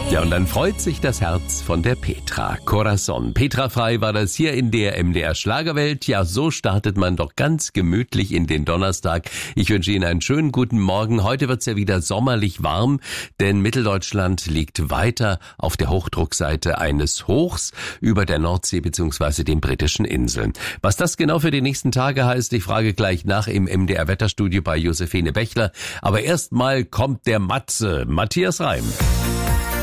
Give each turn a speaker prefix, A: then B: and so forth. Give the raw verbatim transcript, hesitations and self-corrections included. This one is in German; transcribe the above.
A: Ja, und dann freut sich das Herz von der Petra. Corazon. Petra Frei war das hier in der M D R Schlagerwelt. Ja, so startet man doch ganz gemütlich in den Donnerstag. Ich wünsche Ihnen einen schönen guten Morgen. Heute wird's ja wieder sommerlich warm, denn Mitteldeutschland liegt weiter auf der Hochdruckseite eines Hochs über der Nordsee bzw. den britischen Inseln. Was das genau für die nächsten Tage heißt, ich frage gleich nach im M D R Wetterstudio bei Josephine Bechler. Aber erstmal kommt der Matze, Matthias Reim.